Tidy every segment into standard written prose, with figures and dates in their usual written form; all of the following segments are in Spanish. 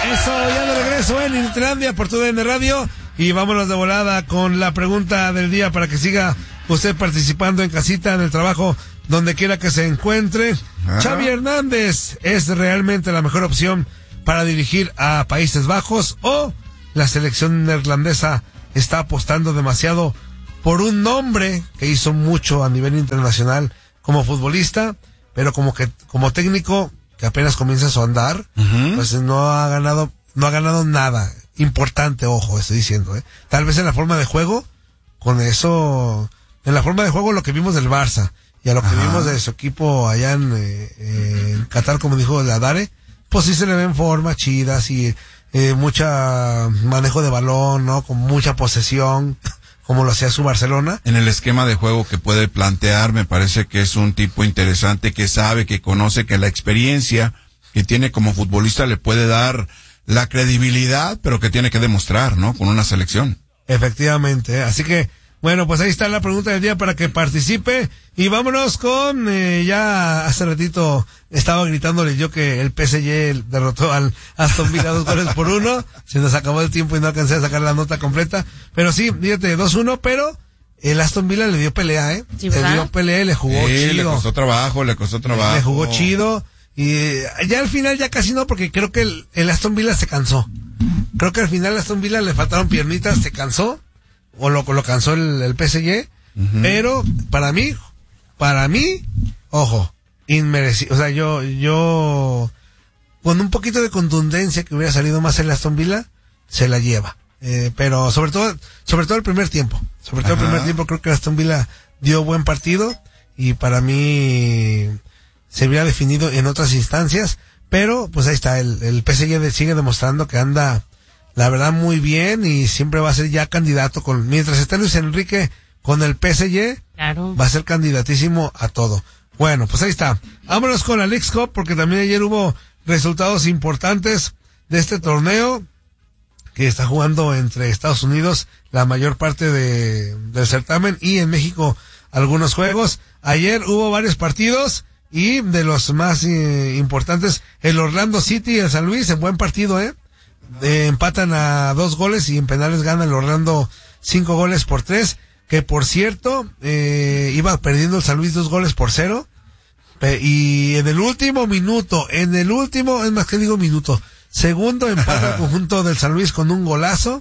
Eso, ya de regreso en Inutilandia por TUDN Radio. Y vámonos de volada con la pregunta del día para que siga usted participando en casita, en el trabajo, donde quiera que se encuentre. Xavi Hernández, ¿es realmente la mejor opción para dirigir a Países Bajos o la selección neerlandesa está apostando demasiado por un nombre que hizo mucho a nivel internacional como futbolista, pero como técnico que apenas comienza su andar, pues no ha ganado nada importante, ojo, estoy diciendo, tal vez en la forma de juego, con eso, en la forma de juego lo que vimos del Barça y a lo que vimos de su equipo allá en Qatar, como dijo la Dare, pues sí se le ven formas chidas y mucha manejo de balón, ¿no? Con mucha posesión, como lo hacía su Barcelona. En el esquema de juego que puede plantear, me parece que es un tipo interesante, que sabe, que conoce, que la experiencia que tiene como futbolista le puede dar la credibilidad, pero que tiene que demostrar, ¿no? Con una selección. Efectivamente, así que, bueno, pues ahí está la pregunta del día para que participe. Y vámonos con, ya hace ratito estaba gritándole yo que el PSG derrotó al Aston Villa 2-1. Se nos acabó el tiempo y no alcancé a sacar la nota completa. Pero sí, fíjate, 2-1, pero el Aston Villa le dio pelea, Sí, le dio pelea, le jugó chido. Le costó trabajo. Le jugó chido. Y ya al final ya casi no, porque creo que el Aston Villa se cansó. Creo que al final el Aston Villa le faltaron piernitas, se cansó. O lo cansó el PSG. Pero para mí, ojo, inmerecido. O sea, yo con un poquito de contundencia que hubiera salido más el Aston Villa, se la lleva. Pero sobre todo el primer tiempo. El primer tiempo creo que el Aston Villa dio buen partido. Y para mí se hubiera definido en otras instancias. Pero pues ahí está, el PSG sigue demostrando que anda, la verdad, muy bien y siempre va a ser ya candidato mientras esté Luis Enrique con el PSG, claro, va a ser candidatísimo a todo. Bueno, pues ahí está. Vámonos con la Leagues Cup, porque también ayer hubo resultados importantes de este torneo que está jugando entre Estados Unidos la mayor parte del certamen y en México algunos juegos. Ayer hubo varios partidos y de los más importantes, el Orlando City y el San Luis, en buen partido, empatan a 2 goles y en penales gana el Orlando 5-3, que por cierto, iba perdiendo el San Luis 2-0, y en el último minuto, es más que digo minuto, segundo empata el conjunto del San Luis con un golazo,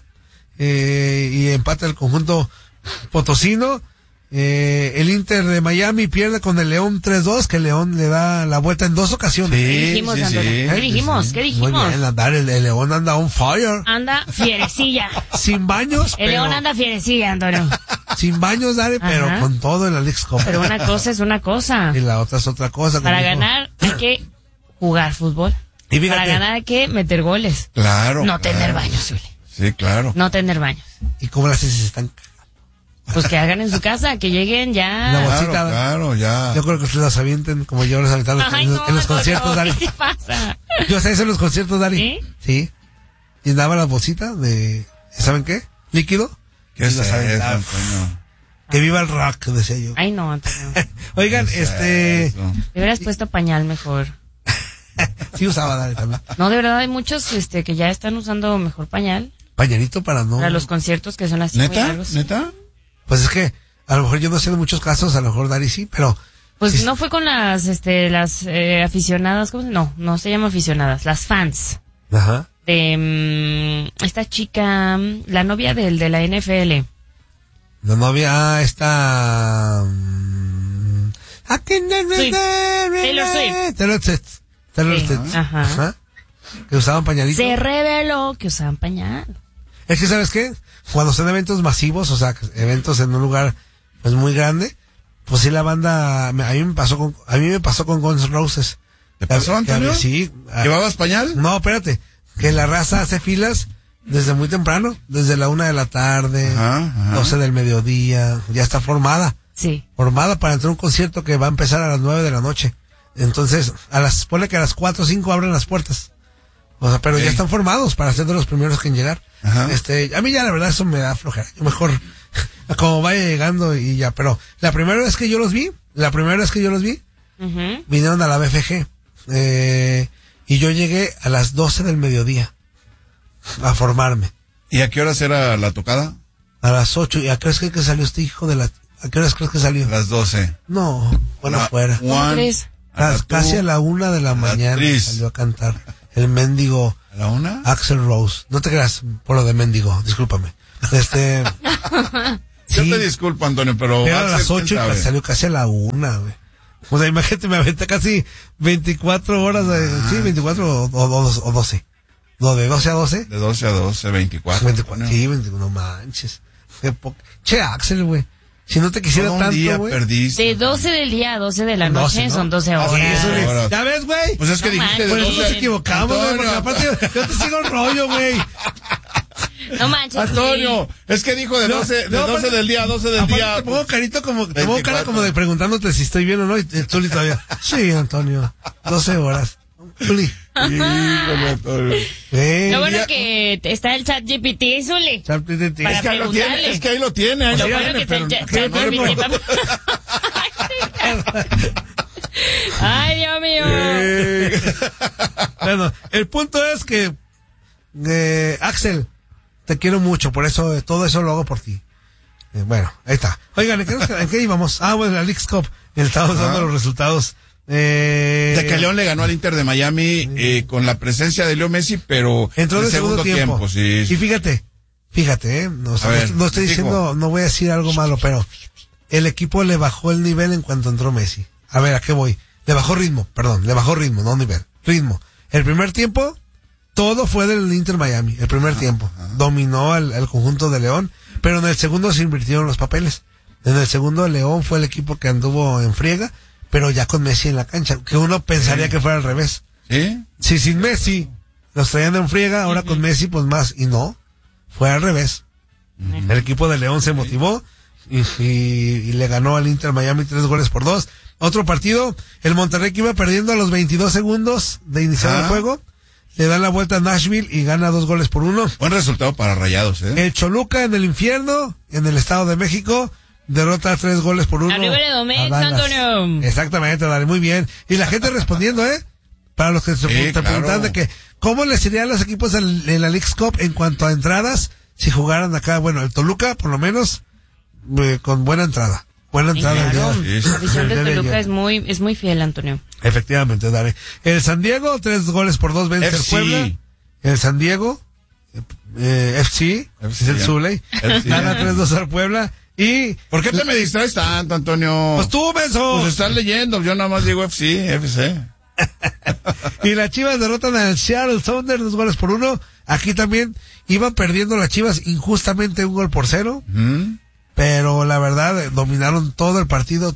y empata el conjunto potosino. El Inter de Miami pierde con el León 3-2, que el León le da la vuelta en 2 ocasiones. ¿Qué dijimos? Muy bien, el León anda on fire. Anda fierecilla. Sin baños. El León anda fierecilla, Antonio. Sin baños, Dare, pero con todo en la Leagues Cup. Pero una cosa es una cosa. Y la otra es otra cosa. Para ganar hay que jugar fútbol. Y fíjate, para ganar hay que meter goles. Claro. No tener baños, Uli. Sí, claro. No tener baños. ¿Y cómo las haces? Están... Pues que hagan en su casa, que lleguen ya. La bolsita. Claro, ya. Yo creo que ustedes las avienten como yo les aventaba en los conciertos, Dari. ¿Qué te pasa? Yo hacía eso en los conciertos, Dari. ¿Sí? Y daba la bolsita de, ¿saben qué? Líquido. ¿Qué es eso, Antonio? Que viva el rock, decía yo. Ay, no, Antonio. Oigan, Te hubieras puesto pañal mejor. Sí usaba, Dari, también. No, de verdad hay muchos que ya están usando mejor pañal. Pañalito para los conciertos que son así muy largos. ¿Neta? Pues es que a lo mejor yo no sé de muchos casos, a lo mejor Dari sí, pero... Pues sí, no fue con las aficionadas, ¿cómo? No se llama aficionadas, las fans. Ajá. De esta chica, la novia de la NFL. La novia, Taylor Swift. Ajá. Que usaban pañalito. Se reveló que usaban pañal. Es que, ¿sabes qué? Cuando son eventos masivos, o sea, eventos en un lugar pues muy grande, pues sí la banda, a mí me pasó con Guns N' Roses. ¿Te pasó, Antonio? Sí. ¿Llevabas pañal? No, espérate, que la raza hace filas desde muy temprano, desde la 1 de la tarde, 12 del mediodía, ya está formada. Sí. Formada para entrar a un concierto que va a empezar a las 9 de la noche. Entonces, ponle que a las 4 o 5 abren las puertas. O sea, pero ya están formados para ser de los primeros que en llegar. Ajá. A mí ya la verdad eso me da flojera. Yo mejor como vaya llegando y ya. Pero la primera vez que yo los vi, vinieron a la BFG. Y yo llegué a las 12 del mediodía. a formarme. ¿Y a qué horas era la tocada? A las 8. ¿Y a qué hora crees que salió este hijo de la... ¿A qué horas crees que salió? A las 12. No, bueno, fuera. ¿Cómo crees? Casi a la 1 de la mañana actriz. salió a cantar el mendigo ¿A la 1? Axl Rose. No te creas por lo de mendigo, discúlpame. Yo sí, te disculpo, Antonio, pero... era a las Axel, 8 ¿quién y sabe? salió casi a la 1, güey. O sea, imagínate, me aventé casi 24 horas, sí, 24 o 12. No, de 12 a 12. De 12 a 12, 24. 24, sí, 24, no manches. Che, Axel, güey. Si no te quisiera Todo un tanto, día güey. perdiste. De 12 del día a 12 de la noche 12, ¿no? son 12 horas. Sí, eso le- horas. ¿Ya ves, güey? Pues es que No dijiste de manches. Por eso 12. nos equivocamos, güey, porque Antonio. aparte yo te sigo el rollo, güey. No manches. Antonio, es que dijo de 12, de 12 del día a 12 del Aparte día. te pongo carito como, te pongo cara 24. como de preguntándote si estoy bien o no, y tú ni todavía. Sí, Antonio, 12 horas. Zuli. Híjole, Antonio. Lo bueno ya- que está el chat GPT, Zuli. Para Es que ahí lo tiene, es que ahí lo tiene. Ahí Lo lo bueno tiene, que está el pero... chat GPT. Ay, Dios mío. Bueno, el punto es que, Axel, te quiero mucho, por eso, todo eso lo hago por ti. Bueno, ahí está. Oigan, ¿en qué íbamos? Ah, bueno, la Leagues Cup. Estamos dando los resultados. De que León le ganó al Inter de Miami con la presencia de Leo Messi, pero Entró en de segundo tiempo. sí. Y fíjate, no, o sea, A ver, no estoy digo. diciendo, no voy a decir algo malo, pero el equipo le bajó el nivel en cuanto entró Messi. A ver, ¿a qué voy? Le bajó ritmo, no nivel, ritmo. El primer tiempo, todo fue del Inter Miami, el primer tiempo. Dominó al conjunto de León, pero en el segundo se invirtieron los papeles. En el segundo, León fue el equipo que anduvo en friega, pero ya con Messi en la cancha, que uno pensaría que fuera al revés. ¿Sí? Si sin Messi los traían en friega, ahora con Messi pues más, y no, fue al revés. El equipo de León se motivó y le ganó al Inter Miami 3-2. Otro partido, el Monterrey que iba perdiendo a los 22 segundos de iniciar el juego, le da la vuelta a Nashville y gana 2-1. Buen resultado para Rayados, El Choluca en el infierno, en el Estado de México, derrota 3-1. Arriba de Domecq, a Dallas. Antonio. Exactamente, dale, muy bien. Y la gente respondiendo, para los que se te preguntan de que, ¿cómo les iría a los equipos en la Leagues Cup en cuanto a entradas si jugaran acá? Bueno, el Toluca, por lo menos, con buena entrada. Buena entrada. Claro, el día- Sí, sí. la afición el día de de Toluca ayer. es muy fiel, Antonio. Efectivamente, dale. El San Diego, 3-2 vence al FC. Puebla. El San Diego, FC, es el ya. Zuley, FC. gana 3-2 al Puebla. Y, ¿Por qué te me distraes tanto, Antonio? pues tú, menso. Pues estás leyendo, yo nada más digo FC. Y las Chivas derrotan al Seattle Sounders 2-1. Aquí también iban perdiendo las Chivas injustamente 1-0. Pero la verdad, dominaron todo el partido.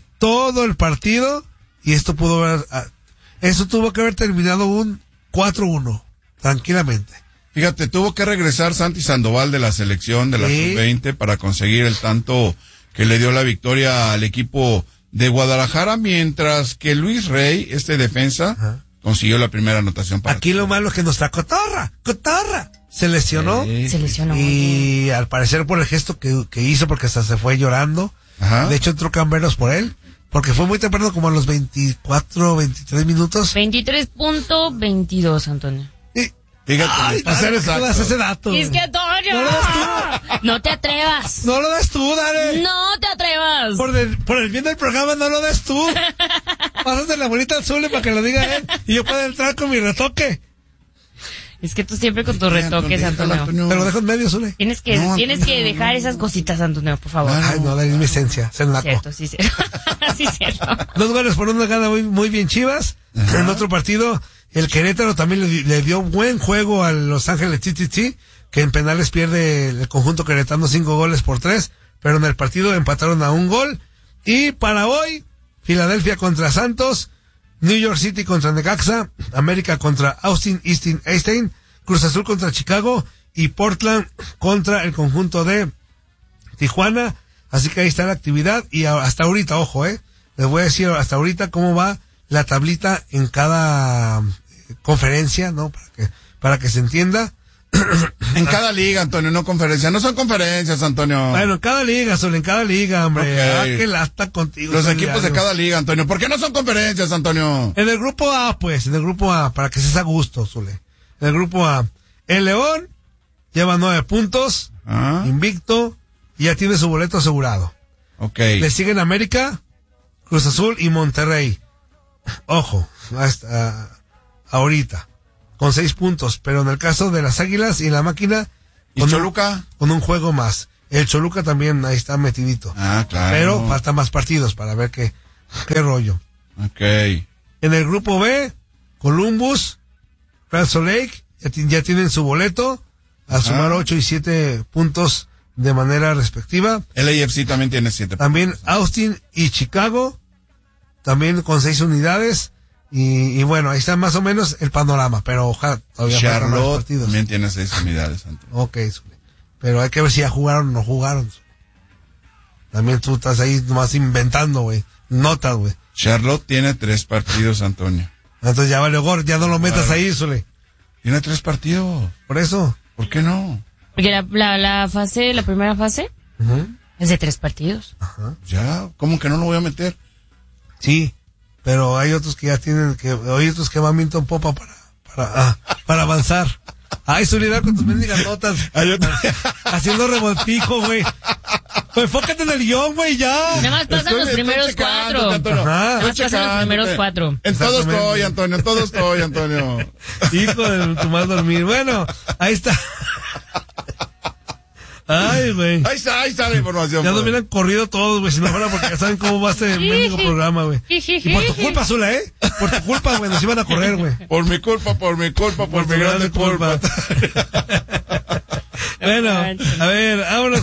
Y esto eso tuvo que haber terminado un 4-1. Tranquilamente. Fíjate, tuvo que regresar Santi Sandoval de la selección de la Sí. sub-20 para conseguir el tanto que le dio la victoria al equipo de Guadalajara, mientras que Luis Rey, defensa, consiguió la primera anotación para Aquí lo malo es que nuestra cotorra, se lesionó. Se lesionó. Y al parecer por el gesto que hizo, porque hasta se fue llorando. Ajá. De hecho entró Camberos por él, porque fue muy temprano, como a los 24, 23 minutos. 23.22, Antonio. Y, Fíjate, ay, para ser dale, exacto. no das ese dato. Es que Antonio, No lo das no te atrevas. No lo des tú, dale. No te atrevas. Por el bien del programa, no lo des tú. Pásate la bolita al Zule para que lo diga él. Y yo pueda entrar con mi retoque. Es que tú siempre con tus retoques, Antonio. Te lo dejo en medio, Zule. Tienes que dejar esas cositas, Antonio, por favor. Ay, no, dale mi esencia. Se naco. Cierto, sí, cierto. Sí, cierto. 2-1 gana muy bien Chivas. En otro partido, el Querétaro también le dio buen juego a Los Ángeles TTT, que en penales pierde el conjunto queretano 5-3, pero en el partido empataron a 1 gol. Y para hoy, Filadelfia contra Santos, New York City contra Necaxa, América contra Austin Einstein, Cruz Azul contra Chicago y Portland contra el conjunto de Tijuana. Así que ahí está la actividad y hasta ahorita, ojo, les voy a decir hasta ahorita cómo va la tablita en cada conferencia, ¿no? Para que se entienda. En cada liga, Antonio, no conferencias. No son conferencias, Antonio. Bueno, en cada liga, solo en cada liga, hombre. Ok. Ah, qué lasta contigo. Los Solidario. equipos de cada liga, Antonio. ¿Por qué no son conferencias, Antonio? En el grupo A, para que seas a gusto, Zule. En el grupo A, el León lleva 9 puntos, invicto, y ya tiene su boleto asegurado. Okay. Le siguen América, Cruz Azul y Monterrey. Ojo, hasta ahorita, con 6 puntos, pero en el caso de las Águilas y la Máquina, ¿y Choluca? Con un juego más. El Choluca también ahí está metidito. Claro. Pero faltan más partidos para ver qué rollo. Okay. En el grupo B, Columbus, Real Salt Lake, ya tienen su boleto, a sumar 8 y 7 puntos de manera respectiva. El AFC también tiene 7 puntos. También Austin y Chicago, también con 6 unidades. Y bueno, ahí está más o menos el panorama, pero ojalá todavía faltan más partidos. También tiene 6 unidades, Antonio. Ok, pero hay que ver si ya jugaron o no jugaron. También tú estás ahí nomás inventando, güey. Notas, güey. Charlotte tiene 3 partidos, Antonio. Entonces ya vale gorro, ya no lo metas ahí, Zule. Tiene 3 partidos. Por eso. ¿Por qué no? Porque la primera fase, es de 3 partidos. Ajá. Ya, ¿cómo que no lo voy a meter? Sí, pero hay otros que ya tienen hay otros que van Milton Popa para avanzar. Ay, Zule, con tus mendigas notas. Haciendo revoltijo, güey. Pues enfócate en el guión, güey, ya. Nada más pasan los primeros 4. Nada más pasan los primeros 4. En todo estoy, Antonio. Hijo de tu mal dormir. Bueno, ahí está. Ay, güey. Ahí está la información. Ya nos hubieran corrido todos, güey, si no fuera porque ya saben cómo va este mendigo programa, güey. Y por tu culpa, Zula, por tu culpa, güey, nos iban a correr, güey. Por mi culpa, por mi grande culpa. Bueno, a ver, vámonos.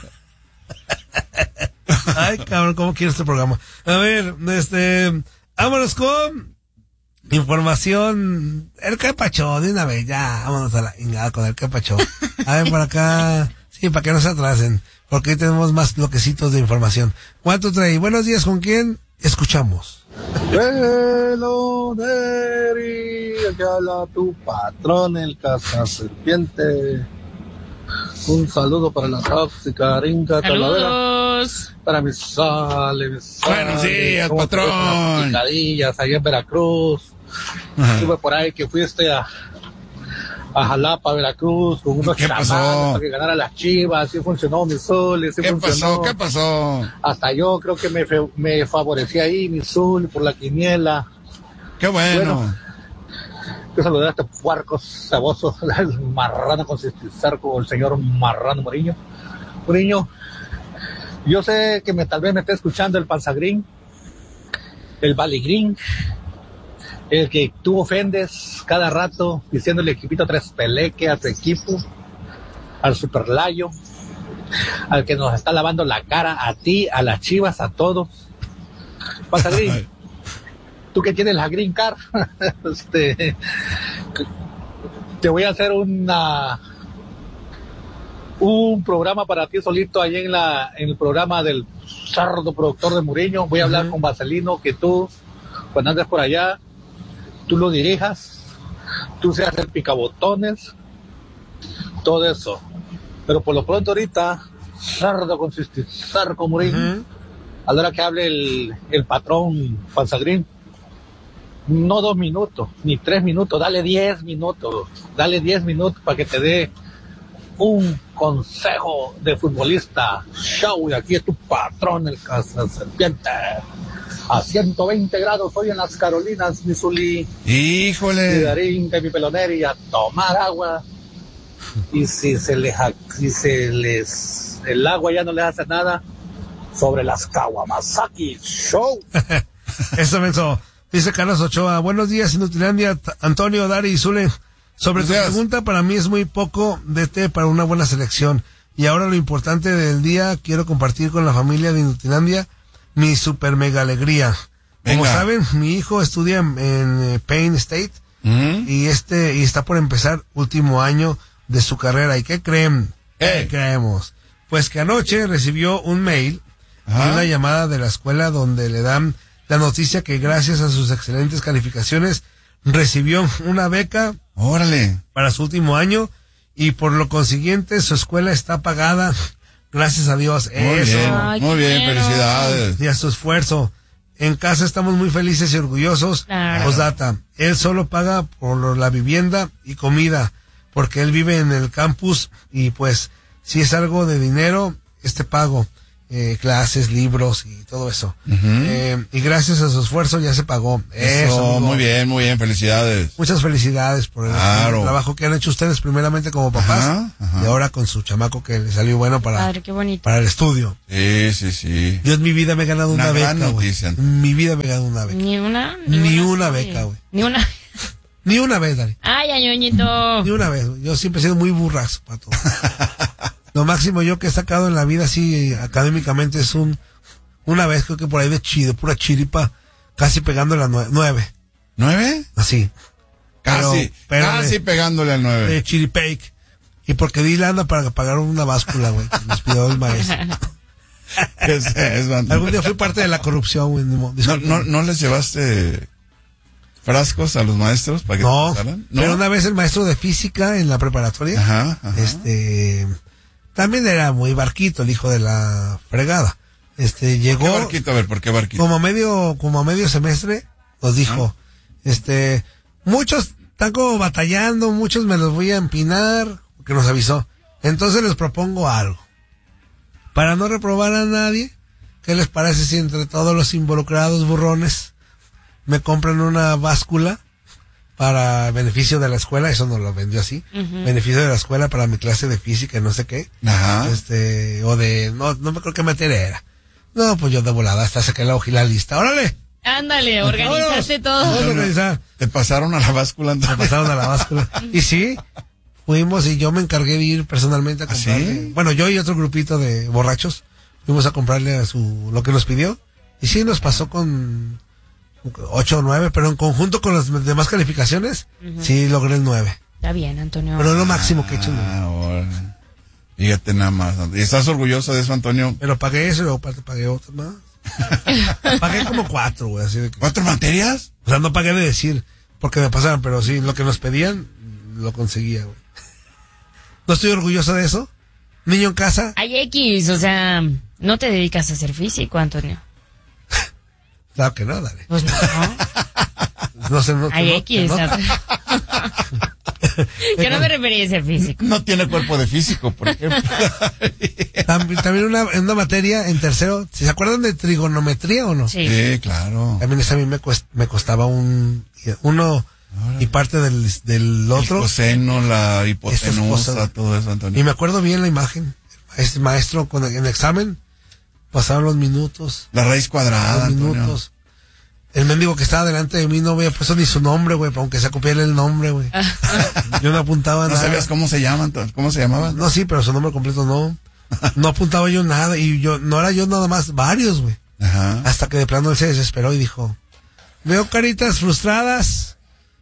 Ay, cabrón, ¿cómo quiero este programa? A ver, vámonos con información. El Capacho, de una vez, ya, vámonos a la ingada con el Capacho. A ver, por acá, sí, para que no se atrasen, porque hoy tenemos más bloquecitos de información. ¿Cuánto trae? Buenos días, ¿con quién escuchamos? Hello, Neri, aquí habla tu patrón, el Casa Serpiente. Un saludo para la tóxica Rinca Talavera. Para mi sale. Buenos días, patrón. Picadillas allá en Veracruz. Estuve por ahí que fuiste a Jalapa, Veracruz, con unos chamanes para que ganara las Chivas. Sí funcionó mi sol. Sí funcionó. ¿Qué pasó? Hasta yo creo que me favorecía ahí mi sol por la quiniela. Qué bueno. Quiero saludar a este puerco ceboso, el marrano con cisticerco, el señor Marrano Muriño. Muriño, yo sé que tal vez me esté escuchando el Panzagrín, el Baligrín, el que tú ofendes cada rato diciéndole equipito tres peleque a tu equipo, al Superlayo, al que nos está lavando la cara a ti, a las Chivas, a todos. Panzagrín. Tú que tienes la Green Card, te voy a hacer un programa para ti solito ahí en el programa del sardo productor de Muriño. Voy a hablar con Vaselino, que tú, cuando andes por allá, tú lo dirijas, tú seas el picabotones, todo eso. Pero por lo pronto ahorita, sardo con sarco Muriño, a la hora que hable el patrón Panzagrín, no 2 minutos, ni 3 minutos, dale 10 minutos para que te dé un consejo de futbolista. Show, y aquí es tu patrón, el Casa Serpiente. A 120 grados hoy en las Carolinas, Missouri. Híjole. Darín, de mi peloneri, a tomar agua. Y si el agua ya no les hace nada, sobre las Kawamasaki. Show. Eso pensó. Dice Carlos Ochoa, buenos días Inutilandia, Antonio, Dari y Zule. Sobre tu pregunta, para mí es muy poco de té para una buena selección. Y ahora lo importante del día, quiero compartir con la familia de Inutilandia mi super mega alegría. Como saben, mi hijo estudia en Penn State y está por empezar último año de su carrera. ¿Y qué creen? ¿Qué creemos? Pues que anoche recibió un mail y una llamada de la escuela donde le dan la noticia que gracias a sus excelentes calificaciones recibió una beca para su último año y por lo consiguiente su escuela está pagada, gracias a Dios. Muy bien, felicidades. Y a su esfuerzo. En casa estamos muy felices y orgullosos. Claro. Postdata, él solo paga por la vivienda y comida. porque él vive en el campus y pues si es algo de dinero, pago. Clases, libros y todo eso. Y gracias a su esfuerzo ya se pagó. Eso, muy bien, felicidades. Muchas felicidades por el trabajo que han hecho ustedes primeramente como papás y ahora con su chamaco que le salió bueno Padre, qué bonito. para el estudio. Sí. Yo en mi vida me he ganado una beca, güey. En mi vida me he ganado una beca. Ni una beca, güey. Ni una vez, Dani. Ay, Añoñito. Ni una vez. Yo siempre he sido muy burrazo para todo. Lo máximo yo que he sacado en la vida así académicamente es una vez creo que por ahí de pura chiripa, casi pegándole a 9. ¿9? Así. Casi pegándole al 9. De chiripake. Y porque di lana para pagar una báscula, güey, que nos pidió el maestro. Algún día fui parte de la corrupción, güey. ¿No les llevaste frascos a los maestros para que te pasaran? ¿No? Pero una vez el maestro de física en la preparatoria, también era muy barquito, el hijo de la fregada. Llegó. ¿Por qué barquito? A ver, ¿por qué barquito? Como a medio semestre, nos dijo, muchos están como batallando, muchos me los voy a empinar, porque nos avisó. Entonces les propongo algo. Para no reprobar a nadie, ¿qué les parece si entre todos los involucrados burrones me compran una báscula para beneficio de la escuela? Eso nos lo vendió así. Beneficio de la escuela para mi clase de física y no sé qué. Ajá. O de, no me acuerdo qué materia era. No, pues yo de volada hasta saqué la hoja y la lista. ¡Órale! Ándale, organizaste todo. Vamos a organizar. ¿Te pasaron a la báscula entonces? Me pasaron a la báscula. Y sí, fuimos y yo me encargué de ir personalmente a comprarle. ¿Sí? Bueno, yo y otro grupito de borrachos fuimos a comprarle lo que nos pidió. Y sí, nos pasó con 8 o 9, pero en conjunto con las demás calificaciones, sí logré el 9. Está bien, Antonio. Pero es lo máximo que he hecho. Ahora. Fíjate nada más. ¿Y estás orgulloso de eso, Antonio? Pero pagué eso y luego pagué otras más. Pagué como 4, güey. Así de que, ¿4 materias? O sea, no pagué de decir porque me pasaron, pero sí, lo que nos pedían, lo conseguía, güey. No estoy orgulloso de eso. Niño en casa. Hay X, o sea, no te dedicas a hacer físico, Antonio. Claro que no, dale. Pues no. No sé, hay X. Yo no me refería a ser físico. No tiene cuerpo de físico, por ejemplo. También una materia en tercero, ¿se acuerdan de trigonometría o no? Sí, claro. También esa a mí me costaba uno y parte del otro. El coseno, la hipotenusa, todo eso, Antonio. Y me acuerdo bien la imagen. Este maestro en el examen pasaron los minutos. La raíz cuadrada, los minutos. El mendigo que estaba delante de mí no había puesto ni su nombre, güey, aunque se copiara el nombre, güey. Yo no apuntaba nada. ¿No sabías cómo se llama entonces? ¿Cómo se llamaba? No, sí, pero su nombre completo no. No apuntaba yo nada y no era yo nada más, varios, güey. Ajá. Hasta que de plano él se desesperó y dijo, veo caritas frustradas.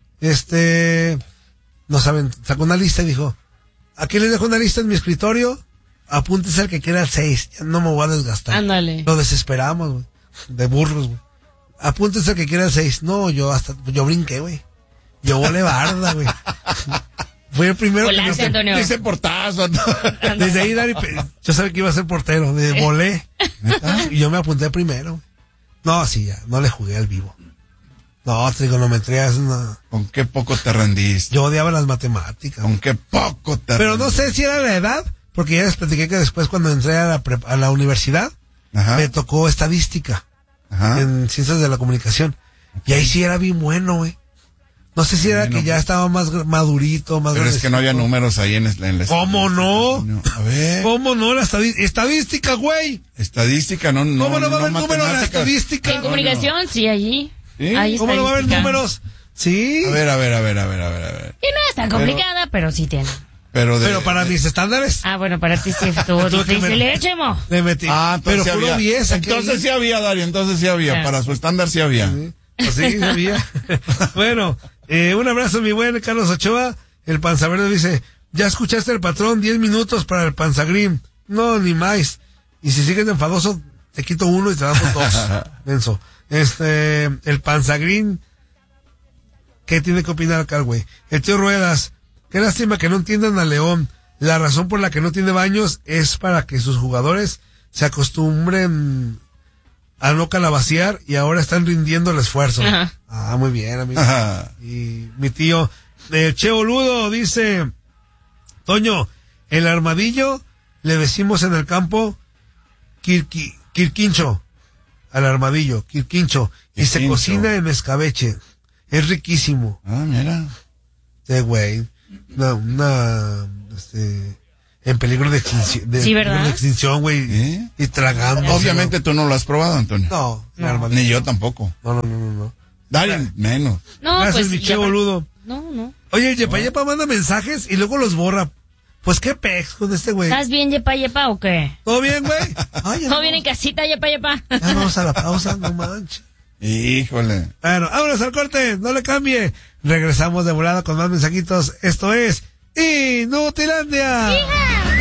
No saben, sacó una lista y dijo, aquí les dejo una lista en mi escritorio, apúntese al que quiera el 6, ya no me voy a desgastar. Ándale. Lo desesperamos, güey, de burros, güey. Apúntese al que quiera el 6. No, yo brinqué, güey. Yo volé barda, güey. Fui el primero. Volaste, Antonio. Dice portazo, Antonio. Desde ahí, Dani, yo sabía que iba a ser portero. Volé. Y yo me apunté primero, güey. No, sí, ya, no le jugué al vivo. No, trigonometría es una... ¿Con qué poco te rendiste? Yo odiaba las matemáticas. ¿Con qué poco te Pero no sé si era la edad, porque ya les platiqué que después cuando entré a la universidad, me tocó estadística. En ciencias de la comunicación. Y ahí sí era bien bueno, güey. No sé si era que ya estaba más madurito, más... Pero es que no había números ahí en la ¿Cómo no? A ver. ¿Cómo no? La estadística, güey. Estadística, no. ¿Cómo no va a haber números en la estadística? En comunicación, sí, allí. ¿Sí? ¿Cómo no va a haber números? Sí. A ver. Y no es tan complicada, pero sí tiene. Pero para mis estándares. Ah, bueno, para ti sí estuvo difícil, Chemo. Le metí. Pero sí puro 10. Entonces sí había, Dario, entonces sí había. Para su estándar sí había. Sí, había. Bueno, un abrazo, mi buen Carlos Ochoa. El Panzaverde dice, ¿ya escuchaste el patrón? 10 minutos para el Panzagrim. No, ni más. Y si sigues enfadoso, te quito uno y te damos 2. Denso. El Panzagrim, ¿qué tiene que opinar acá, güey? El tío Ruedas, qué lástima que no entiendan a León. La razón por la que no tiene baños es para que sus jugadores se acostumbren a no calabacear y ahora están rindiendo el esfuerzo. Muy bien, amigo. Y mi tío, Che Boludo, dice, Toño, el armadillo le decimos en el campo quirquincho. Al armadillo, quirquincho. Y se cocina en escabeche. Es riquísimo. Ah, mira. Sí, güey. En peligro de extinción. Sí, ¿verdad? De extinción, güey. ¿Eh? Y tragando. Obviamente tú no lo has probado, Antonio. No, No. Ni yo tampoco. No. Dale, menos. No, Gracias, pues mi che ya- boludo. No. Oye, el Yepa manda mensajes y luego los borra. Pues qué pex con este güey. ¿Estás bien, yepa, o qué? ¿Todo bien, güey? Ay, ya ¿Todo bien en casita, yepa? Ya vamos a la pausa, no manches. Híjole. Bueno, vámonos al corte, no le cambie. Regresamos de volada con más mensajitos. Esto es Inutilandia.